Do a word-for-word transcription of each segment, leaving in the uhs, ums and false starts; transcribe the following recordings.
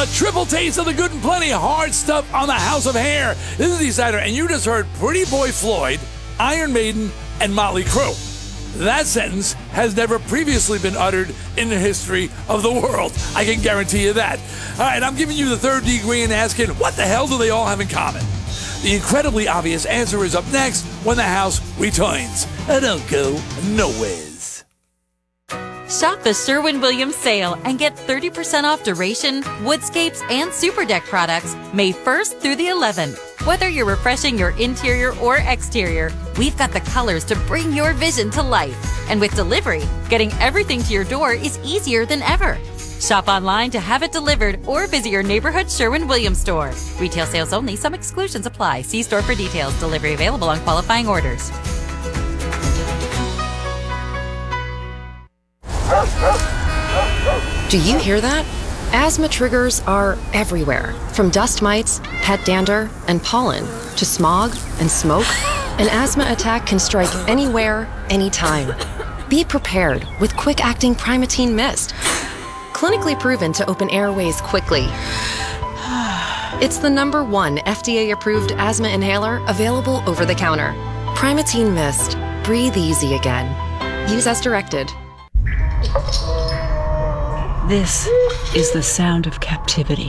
A triple taste of the good and plenty hard stuff on the House of Hair. This is Decider, and you just heard Pretty Boy Floyd, Iron Maiden, and Motley Crue. That sentence has never previously been uttered in the history of the world. I can guarantee you that. All right, I'm giving you the third degree and asking, what the hell do they all have in common? The incredibly obvious answer is up next when the House returns. Don't go nowhere. Shop the Sherwin-Williams sale and get thirty percent off Duration, Woodscapes, and Super Deck products May first through the eleventh. Whether you're refreshing your interior or exterior, we've got the colors to bring your vision to life. And with delivery, getting everything to your door is easier than ever. Shop online to have it delivered or visit your neighborhood Sherwin-Williams store. Retail sales only. Some exclusions apply. See store for details. Delivery available on qualifying orders. Do you hear that? Asthma triggers are everywhere, from dust mites, pet dander, and pollen, to smog and smoke. An asthma attack can strike anywhere, anytime. Be prepared with quick-acting Primatene Mist. Clinically proven to open airways quickly. It's the number one F D A-approved asthma inhaler available over the counter. Primatene Mist. Breathe easy again. Use as directed. This is the sound of captivity.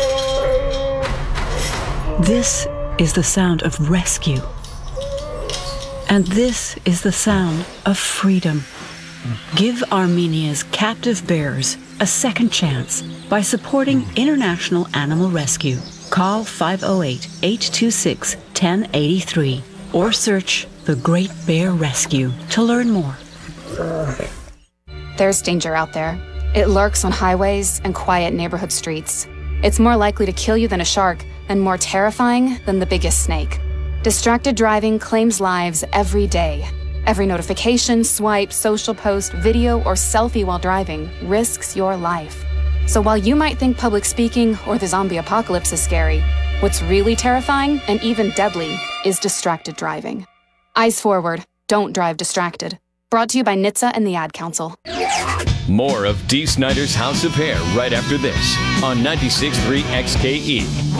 This is the sound of rescue. And this is the sound of freedom. Give Armenia's captive bears a second chance by supporting International Animal Rescue. Call five oh eight, eight two six, one oh eight three or search The Great Bear Rescue to learn more. There's danger out there. It lurks on highways and quiet neighborhood streets. It's more likely to kill you than a shark, and more terrifying than the biggest snake. Distracted driving claims lives every day. Every notification, swipe, social post, video, or selfie while driving risks your life. So while you might think public speaking or the zombie apocalypse is scary, what's really terrifying and even deadly is distracted driving. Eyes forward, don't drive distracted. Brought to you by N H T S A and the Ad Council. More of Dee Snider's House of Hair right after this on ninety-six point three X K E.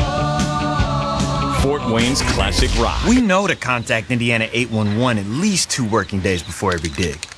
Fort Wayne's classic rock. We know to contact Indiana eight one one at least two working days before every dig.